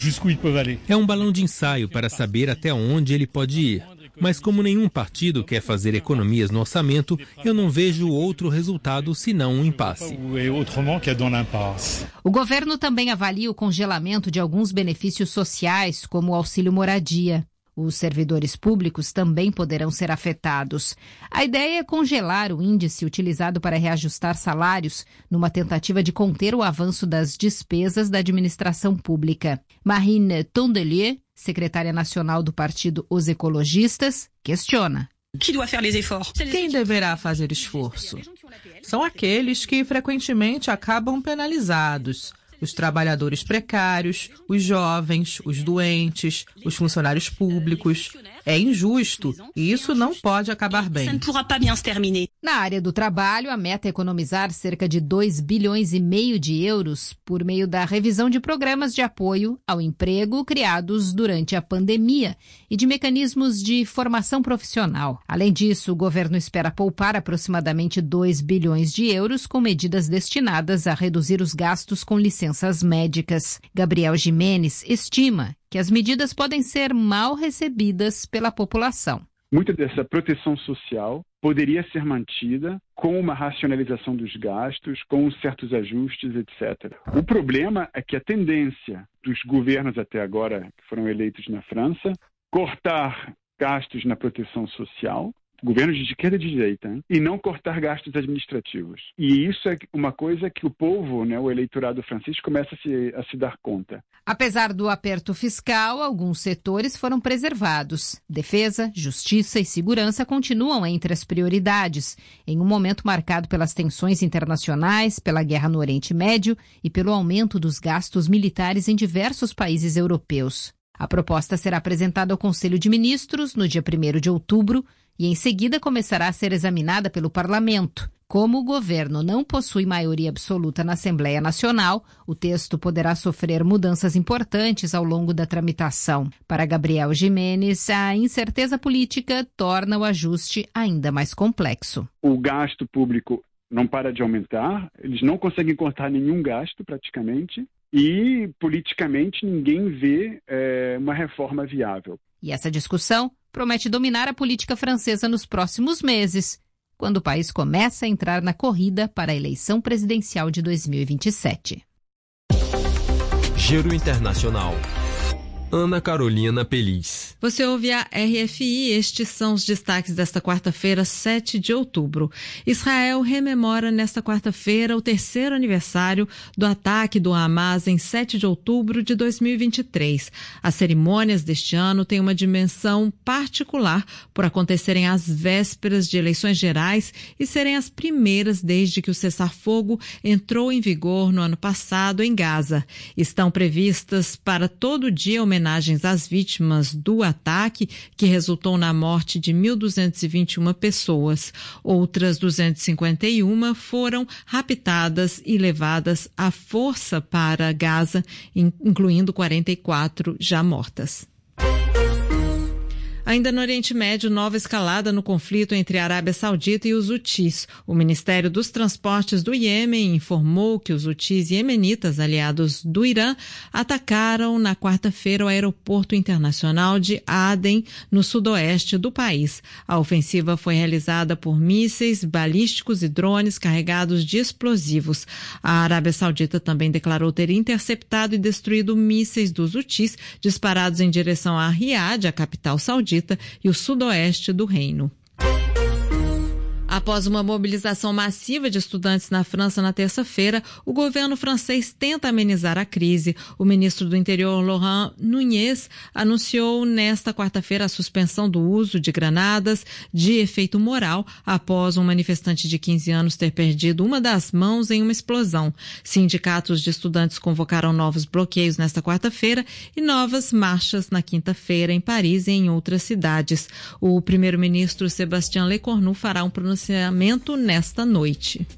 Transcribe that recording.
É um balão de ensaio para saber até onde ele pode ir. Mas como nenhum partido quer fazer economias no orçamento, eu não vejo outro resultado senão um impasse. O governo também avalia o congelamento de alguns benefícios sociais, como o auxílio moradia. Os servidores públicos também poderão ser afetados. A ideia é congelar o índice utilizado para reajustar salários, numa tentativa de conter o avanço das despesas da administração pública. Marine Tondelier, secretária nacional do partido Os Ecologistas, questiona. Quem deverá fazer esforço? São aqueles que frequentemente acabam penalizados. Os trabalhadores precários, os jovens, os doentes, os funcionários públicos. É injusto e isso não pode acabar bem. Na área do trabalho, a meta é economizar cerca de 2,5 bilhões de euros por meio da revisão de programas de apoio ao emprego criados durante a pandemia e de mecanismos de formação profissional. Além disso, o governo espera poupar aproximadamente 2 bilhões de euros com medidas destinadas a reduzir os gastos com licenças médicas. Gabriel Gimenez estima que as medidas podem ser mal recebidas pela população. Muita dessa proteção social poderia ser mantida com uma racionalização dos gastos, com certos ajustes, etc. O problema é que a tendência dos governos até agora, que foram eleitos na França, cortar gastos na proteção social, governos de esquerda e de direita, hein? E não cortar gastos administrativos. E isso é uma coisa que o povo, o eleitorado francês, começa a se dar conta. Apesar do aperto fiscal, alguns setores foram preservados. Defesa, justiça e segurança continuam entre as prioridades, em um momento marcado pelas tensões internacionais, pela guerra no Oriente Médio e pelo aumento dos gastos militares em diversos países europeus. A proposta será apresentada ao Conselho de Ministros no dia 1º de outubro, e em seguida começará a ser examinada pelo Parlamento. Como o governo não possui maioria absoluta na Assembleia Nacional, o texto poderá sofrer mudanças importantes ao longo da tramitação. Para Gabriel Gimenez, a incerteza política torna o ajuste ainda mais complexo. O gasto público não para de aumentar, eles não conseguem cortar nenhum gasto praticamente, e politicamente ninguém vê uma reforma viável. E essa discussão promete dominar a política francesa nos próximos meses, quando o país começa a entrar na corrida para a eleição presidencial de 2027. Giro Internacional. Ana Carolina Peliz. Você ouve a RFI, estes são os destaques desta quarta-feira, 7 de outubro. Israel rememora nesta quarta-feira o 3º aniversário do ataque do Hamas em 7 de outubro de 2023. As cerimônias deste ano têm uma dimensão particular por acontecerem às vésperas de eleições gerais e serem as primeiras desde que o cessar-fogo entrou em vigor no ano passado em Gaza. Estão previstas para todo dia homenagens às vítimas do ataque, que resultou na morte de 1.221 pessoas. Outras 251 foram raptadas e levadas à força para Gaza, incluindo 44 já mortas. Ainda no Oriente Médio, nova escalada no conflito entre a Arábia Saudita e os Hutis. O Ministério dos Transportes do Iêmen informou que os Hutis iemenitas, aliados do Irã, atacaram na quarta-feira o aeroporto internacional de Aden, no sudoeste do país. A ofensiva foi realizada por mísseis balísticos e drones carregados de explosivos. A Arábia Saudita também declarou ter interceptado e destruído mísseis dos Hutis disparados em direção a Riad, a capital saudita, e o sudoeste do reino. Após uma mobilização massiva de estudantes na França na terça-feira, o governo francês tenta amenizar a crise. O ministro do Interior, Laurent Nunez, anunciou nesta quarta-feira a suspensão do uso de granadas de efeito moral após um manifestante de 15 anos ter perdido uma das mãos em uma explosão. Sindicatos de estudantes convocaram novos bloqueios nesta quarta-feira e novas marchas na quinta-feira em Paris e em outras cidades. O primeiro-ministro Sébastien Lecornu fará um pronunciamento nesta noite.